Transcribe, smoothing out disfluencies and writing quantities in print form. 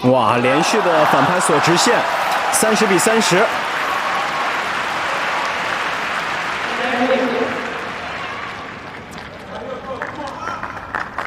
哇，连续的反拍所直线，30比30。